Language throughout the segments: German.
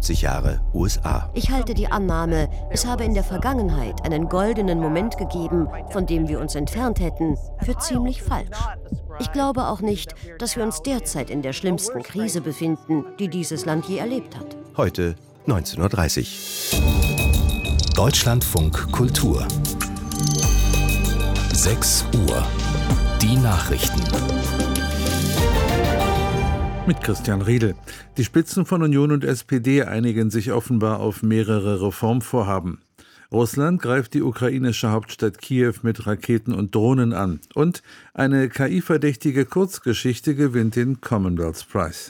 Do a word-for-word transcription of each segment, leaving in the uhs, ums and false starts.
fünfzig Jahre U S A. Ich halte die Annahme, es habe in der Vergangenheit einen goldenen Moment gegeben, von dem wir uns entfernt hätten, für ziemlich falsch. Ich glaube auch nicht, dass wir uns derzeit in der schlimmsten Krise befinden, die dieses Land je erlebt hat. Heute neunzehn Uhr dreißig. Deutschlandfunk Kultur. sechs Uhr. Die Nachrichten. Mit Christian Riedel. Die Spitzen von Union und S P D einigen sich offenbar auf mehrere Reformvorhaben. Russland greift die ukrainische Hauptstadt Kiew mit Raketen und Drohnen an. Und eine K I-verdächtige Kurzgeschichte gewinnt den Commonwealth Prize.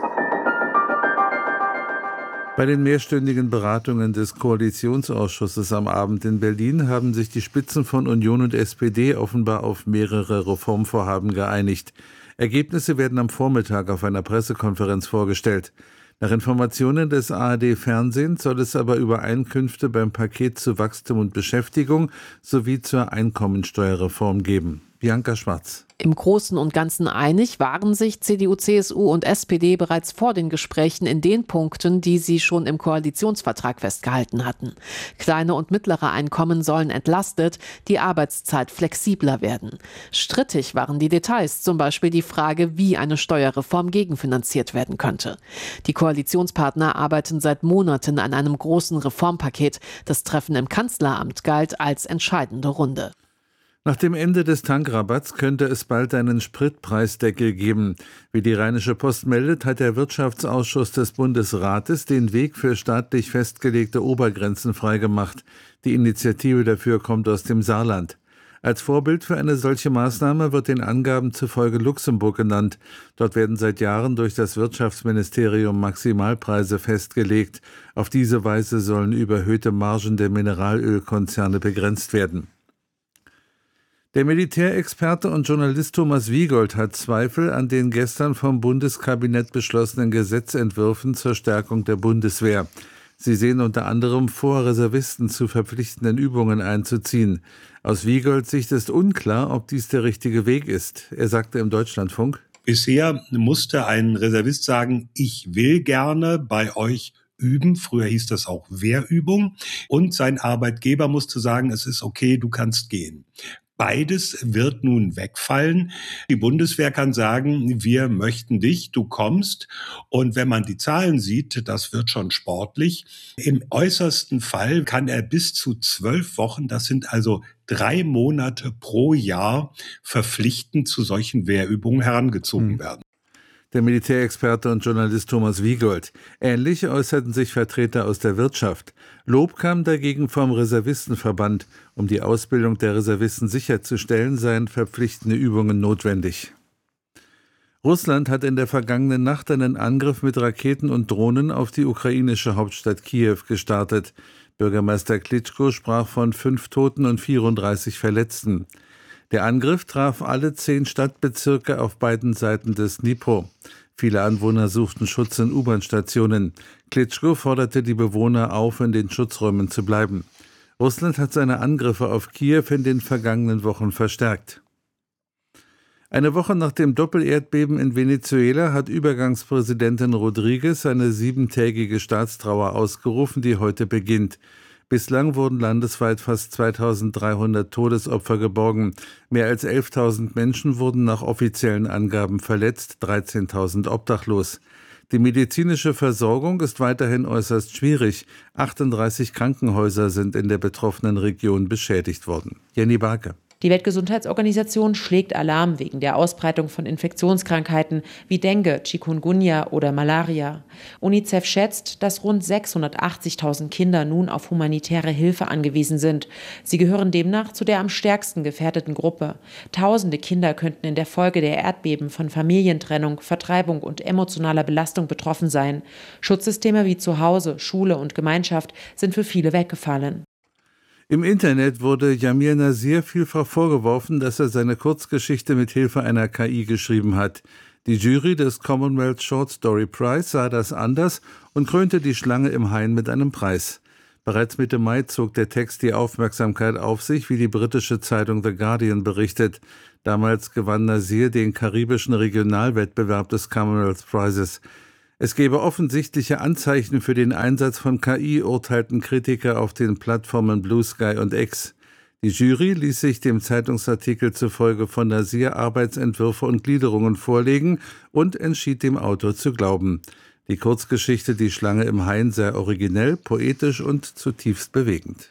Bei den mehrstündigen Beratungen des Koalitionsausschusses am Abend in Berlin haben sich die Spitzen von Union und S P D offenbar auf mehrere Reformvorhaben geeinigt. Ergebnisse werden am Vormittag auf einer Pressekonferenz vorgestellt. Nach Informationen des A R D-Fernsehens soll es aber Übereinkünfte beim Paket zu Wachstum und Beschäftigung sowie zur Einkommensteuerreform geben. Bianca Schwarz. Im Großen und Ganzen einig waren sich C D U, C S U und S P D bereits vor den Gesprächen in den Punkten, die sie schon im Koalitionsvertrag festgehalten hatten. Kleine und mittlere Einkommen sollen entlastet, die Arbeitszeit flexibler werden. Strittig waren die Details, zum Beispiel die Frage, wie eine Steuerreform gegenfinanziert werden könnte. Die Koalitionspartner arbeiten seit Monaten an einem großen Reformpaket. Das Treffen im Kanzleramt galt als entscheidende Runde. Nach dem Ende des Tankrabatts könnte es bald einen Spritpreisdeckel geben. Wie die Rheinische Post meldet, hat der Wirtschaftsausschuss des Bundesrates den Weg für staatlich festgelegte Obergrenzen freigemacht. Die Initiative dafür kommt aus dem Saarland. Als Vorbild für eine solche Maßnahme wird den Angaben zufolge Luxemburg genannt. Dort werden seit Jahren durch das Wirtschaftsministerium Maximalpreise festgelegt. Auf diese Weise sollen überhöhte Margen der Mineralölkonzerne begrenzt werden. Der Militärexperte und Journalist Thomas Wiegold hat Zweifel an den gestern vom Bundeskabinett beschlossenen Gesetzentwürfen zur Stärkung der Bundeswehr. Sie sehen unter anderem vor, Reservisten zu verpflichtenden Übungen einzuziehen. Aus Wiegolds Sicht ist unklar, ob dies der richtige Weg ist. Er sagte im Deutschlandfunk: Bisher musste ein Reservist sagen, ich will gerne bei euch üben. Früher hieß das auch Wehrübung. Und sein Arbeitgeber musste sagen, es ist okay, du kannst gehen. Beides wird nun wegfallen. Die Bundeswehr kann sagen, wir möchten dich, du kommst. Und wenn man die Zahlen sieht, das wird schon sportlich. Im äußersten Fall kann er bis zu zwölf Wochen, das sind also drei Monate pro Jahr, verpflichtend zu solchen Wehrübungen herangezogen werden. Der Militärexperte und Journalist Thomas Wiegold. Ähnlich äußerten sich Vertreter aus der Wirtschaft. Lob kam dagegen vom Reservistenverband. Um die Ausbildung der Reservisten sicherzustellen, seien verpflichtende Übungen notwendig. Russland hat in der vergangenen Nacht einen Angriff mit Raketen und Drohnen auf die ukrainische Hauptstadt Kiew gestartet. Bürgermeister Klitschko sprach von fünf Toten und vierunddreißig Verletzten. Der Angriff traf alle zehn Stadtbezirke auf beiden Seiten des Dnipro. Viele Anwohner suchten Schutz in U-Bahn-Stationen. Klitschko forderte die Bewohner auf, in den Schutzräumen zu bleiben. Russland hat seine Angriffe auf Kiew in den vergangenen Wochen verstärkt. Eine Woche nach dem Doppelerdbeben in Venezuela hat Übergangspräsidentin Rodriguez eine siebentägige Staatstrauer ausgerufen, die heute beginnt. Bislang wurden landesweit fast zweitausenddreihundert Todesopfer geborgen. Mehr als elftausend Menschen wurden nach offiziellen Angaben verletzt, dreizehntausend obdachlos. Die medizinische Versorgung ist weiterhin äußerst schwierig. achtunddreißig Krankenhäuser sind in der betroffenen Region beschädigt worden. Jenny Barke. Die Weltgesundheitsorganisation schlägt Alarm wegen der Ausbreitung von Infektionskrankheiten wie Dengue, Chikungunya oder Malaria. UNICEF schätzt, dass rund sechshundertachtzigtausend Kinder nun auf humanitäre Hilfe angewiesen sind. Sie gehören demnach zu der am stärksten gefährdeten Gruppe. Tausende Kinder könnten in der Folge der Erdbeben von Familientrennung, Vertreibung und emotionaler Belastung betroffen sein. Schutzsysteme wie Zuhause, Schule und Gemeinschaft sind für viele weggefallen. Im Internet wurde Jamil Nasir vielfach vorgeworfen, dass er seine Kurzgeschichte mit Hilfe einer K I geschrieben hat. Die Jury des Commonwealth Short Story Prize sah das anders und krönte die Schlange im Hain mit einem Preis. Bereits Mitte Mai zog der Text die Aufmerksamkeit auf sich, wie die britische Zeitung The Guardian berichtet. Damals gewann Nasir den karibischen Regionalwettbewerb des Commonwealth Prizes. Es gebe offensichtliche Anzeichen für den Einsatz von K I, urteilten Kritiker auf den Plattformen Blue Sky und X. Die Jury ließ sich dem Zeitungsartikel zufolge von Nasir Arbeitsentwürfe und Gliederungen vorlegen und entschied dem Autor zu glauben. Die Kurzgeschichte Die Schlange im Hain sei originell, poetisch und zutiefst bewegend.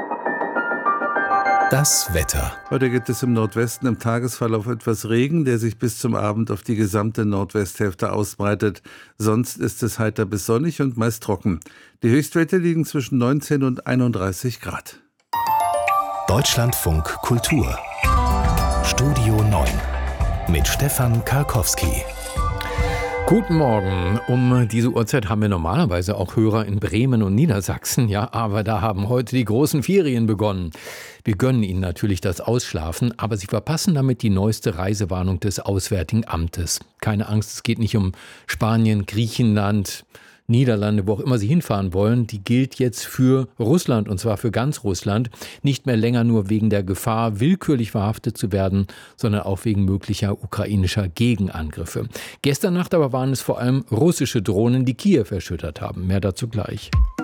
Das Wetter. Heute gibt es im Nordwesten im Tagesverlauf etwas Regen, der sich bis zum Abend auf die gesamte Nordwesthälfte ausbreitet. Sonst ist es heiter bis sonnig und meist trocken. Die Höchstwerte liegen zwischen neunzehn und einunddreißig Grad. Deutschlandfunk Kultur. Studio neun mit Stefan Karkowski. Guten Morgen. Um diese Uhrzeit haben wir normalerweise auch Hörer in Bremen und Niedersachsen. Ja, aber da haben heute die großen Ferien begonnen. Wir gönnen Ihnen natürlich das Ausschlafen, aber Sie verpassen damit die neueste Reisewarnung des Auswärtigen Amtes. Keine Angst, es geht nicht um Spanien, Griechenland, Niederlande, wo auch immer Sie hinfahren wollen, die gilt jetzt für Russland, und zwar für ganz Russland. Nicht mehr länger nur wegen der Gefahr, willkürlich verhaftet zu werden, sondern auch wegen möglicher ukrainischer Gegenangriffe. Gestern Nacht aber waren es vor allem russische Drohnen, die Kiew erschüttert haben. Mehr dazu gleich.